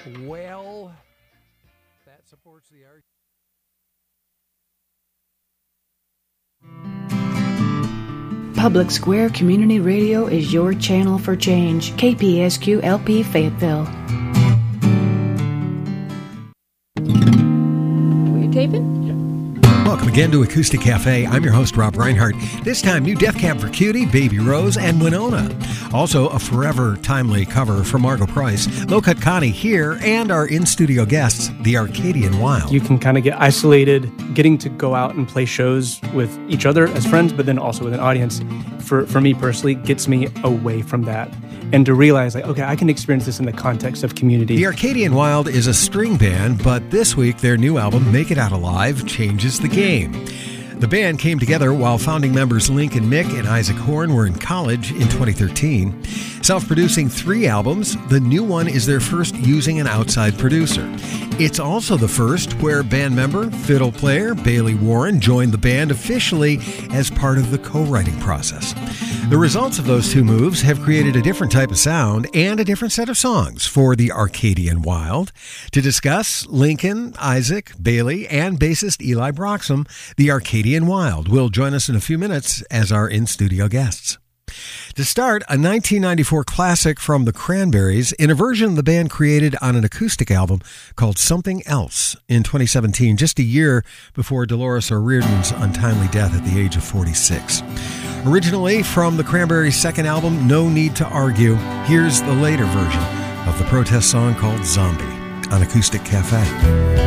Well, that supports the argument. Public Square Community Radio is your channel for change. KPSQ LP Fayetteville. Were you taping? Welcome again to Acoustic Cafe. I'm your host, Rob Reinhardt. This time, new Def Cab for Cutie, Baby Rose, and Winona. Also, a forever timely cover from Margo Price, Low Cut Connie here, and our in-studio guests, the Arcadian Wild. You can kind of get isolated, getting to go out and play shows with each other as friends, but then also with an audience. For me personally, gets me away from that. And to realize, like, okay, I can experience this in the context of community. The Arcadian Wild is a string band, but this week their new album, Make It Out Alive, changes the game. The band came together while founding members Link and Mick and Isaac Horn were in college in 2013. Self-producing 3 albums, the new one is their first using an outside producer. It's also the first where band member, fiddle player Bailey Warren joined the band officially as part of the co-writing process. The results of those 2 moves have created a different type of sound and a different set of songs for the Arcadian Wild. To discuss, Lincoln, Isaac, Bailey, and bassist Eli Broxham, the Arcadian Wild, will join us in a few minutes as our in-studio guests. To start, a 1994 classic from the Cranberries in a version the band created on an acoustic album called Something Else in 2017, just a year before Dolores O'Riordan's untimely death at the age of 46. Originally from the Cranberries' second album, No Need to Argue, here's the later version of the protest song called Zombie on Acoustic Cafe.